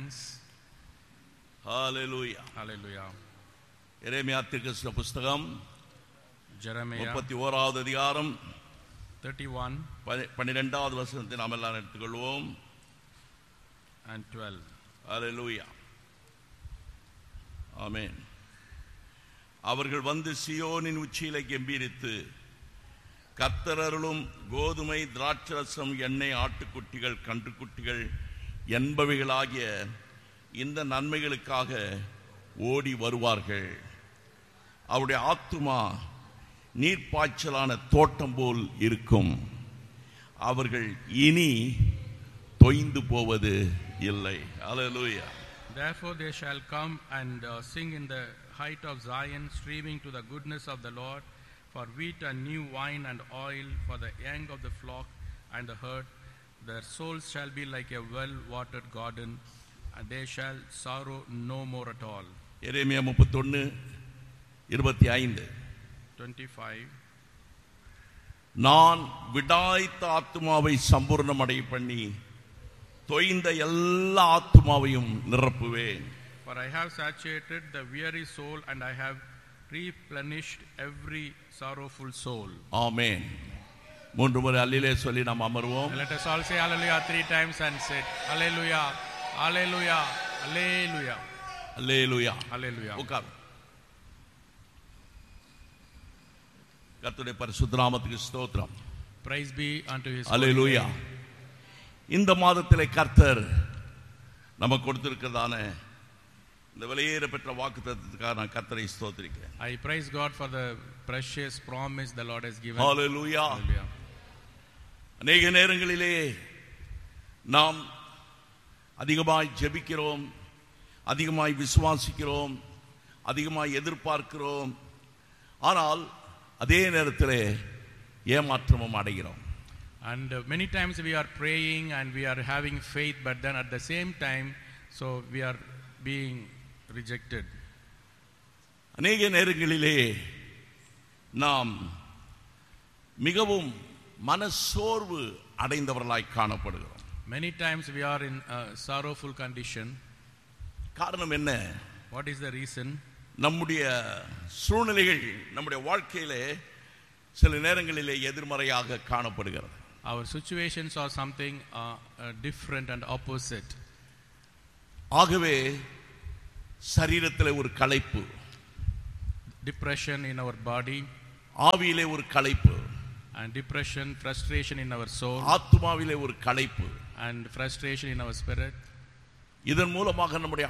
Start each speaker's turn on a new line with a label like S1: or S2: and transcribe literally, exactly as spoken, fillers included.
S1: thanks.
S2: Hallelujah.
S1: Hallelujah.
S2: எரேமியா தீர்க்கதரிசன புத்தகம்
S1: Jeremiah
S2: முப்பத்தி ஓராவது அதிகாரம்
S1: thirty-one
S2: பன்னிரெண்டாவது வசனத்தை நாம் எல்லாம் எடுத்துக்கொள்வோம்.
S1: and twelve.
S2: Hallelujah. ஆமென். அவர்கள் வந்து சீயோனின் உச்சியிலே கெம்பீரித்து கர்த்தர் அருளும் கோதுமை திராட்சரசம் எண்ணெய் ஆட்டுக்குட்டிகள் கன்றுக்குட்டிகள் என்பவைகளாகிய இந்த நன்மைகளுக்காக ஓடி வருவார்கள். அவருடைய ஆத்துமா நீர்ப்பாய்ச்சலான தோட்டம் போல் இருக்கும். அவர்கள் இனி தொய்ந்து போவது இல்லை. Hallelujah.
S1: Therefore they shall come and uh, sing in the height of Zion, streaming to the goodness of the Lord, for wheat and new wine and oil, for the young of the flock and the herd. Their souls shall be like a well-watered garden, and they shall sorrow no more at all.
S2: எரேமியா முப்பத்தி ஒன்று இருபத்தி ஐந்து.
S1: twenty-five.
S2: நான் விடாய்த்த ஆத்துமாவை சம்பூர்ணமடை பண்ணி தொய்ந்த எல்லா ஆத்துமாவையும் நிரப்புவேன்.
S1: For I have saturated the weary soul, and I have replenished every sorrowful soul.
S2: ஆமென். மூன்று முறை அல்லேலூயா சொல்லி நாம் அமர்வோம்.
S1: Let us all say hallelujah three times and say hallelujah, hallelujah, hallelujah,
S2: hallelujah.
S1: hallelujah.
S2: உட்கார். கர்த்தருடைய பரிசுத்த நாமத்துக்கு ஸ்தோத்திரம்.
S1: Praise be unto his
S2: hallelujah.
S1: holy name.
S2: இந்த மாதத்திலே கர்த்தர் நமக்கு கொடுத்திருக்கிறதான இந்த விலையேற பெற்ற வாக்குத்தத்தத்துக்காக நான் கர்த்தரை ஸ்தோத்திரிக்கிறேன்.
S1: I praise God for the precious promise the Lord has given.
S2: Hallelujah.
S1: Hallelujah.
S2: அநேக நேரங்களிலே நாம் அதிகமாய் ஜெபிக்கிறோம், அதிகமாய் விசுவாசிக்கிறோம், அதிகமாய் எதிர்பார்க்கிறோம். ஆனால் அதே நேரத்திலே ஏமாற்றமும் அடைகிறோம்.
S1: And uh, many times we are praying and we are having faith, but then at the same time, so we are being rejected.
S2: அநேக நேரங்களிலே நாம் மிகவும் மனசோர்வு அடைந்தவர்களாய் காணப்படுகிறோம்.
S1: Many times we are in a sorrowful condition.
S2: காரணம் என்ன?
S1: What is the reason?
S2: நம்முடைய சூழ்நிலைகள் நம்முடைய வாழ்க்கையிலே சில நேரங்களிலே எதிர்மறையாக காணப்படுகிறது.
S1: Our situations are something uh, uh, different and opposite.
S2: ஆகவே சரீரத்திலே ஒரு களைப்பு,
S1: Depression in our body,
S2: ஆவியிலே ஒரு களைப்பு,
S1: and depression, frustration in our soul,
S2: ஆத்துமாவிலே ஒரு களைப்பு.
S1: and frustration in our spirit.
S2: இதன் மூலமாக நம்முடைய